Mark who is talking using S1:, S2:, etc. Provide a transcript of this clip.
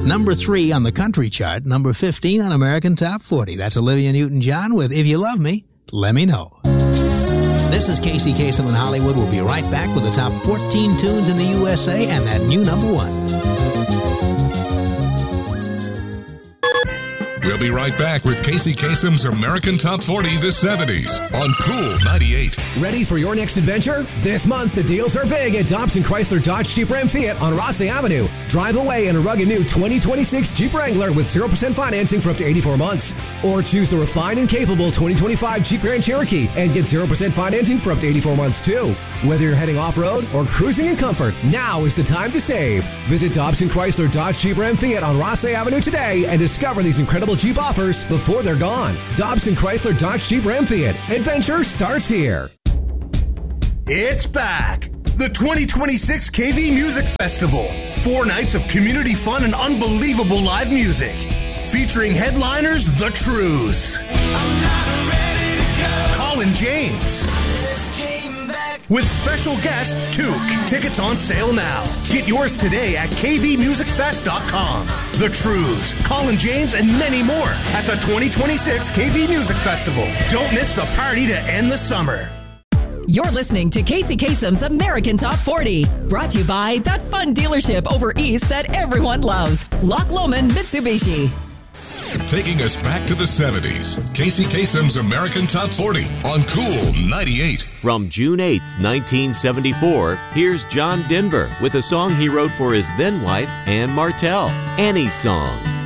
S1: Number 3 on the country chart, number 15 on American Top 40. That's Olivia Newton-John with If You Love Me, Let Me Know. This is Casey Kasem in Hollywood. We'll be right back with the top 14 tunes in the USA and that new number 1.
S2: We'll be right back with Casey Kasem's American Top 40 the 70s on Cool 98.
S3: Ready for your next adventure? This month, the deals are big at Dobson Chrysler Dodge Jeep Ram Fiat on Rossley Avenue. Drive away in a rugged new 2026 Jeep Wrangler with 0% financing for up to 84 months. Or choose the refined and capable 2025 Jeep Grand Cherokee and get 0% financing for up to 84 months too. Whether you're heading off-road or cruising in comfort, now is the time to save. Visit Dobson Chrysler Dodge Jeep Ram Fiat on Rossley Avenue today and discover these incredible Jeep offers before they're gone. Dobson Chrysler Dodge Jeep Ram Fiat. Adventure starts here.
S4: It's back. The 2026 KV Music Festival. 4 nights of community fun and unbelievable live music. Featuring headliners The Trues. Colin James. With special guest Took. Tickets on sale now. Get yours today at kvmusicfest.com. The Trues, Colin James, and many more at the 2026 KV Music Festival. Don't miss the party to end the summer.
S5: You're listening to Casey Kasem's American Top 40. Brought to you by that fun dealership over east that everyone loves. Loch Lomond Mitsubishi.
S2: Taking us back to the 70s, Casey Kasem's American Top 40 on Cool 98.
S6: From June 8th, 1974, here's John Denver with a song he wrote for his then-wife, Ann Martell, Annie's Song.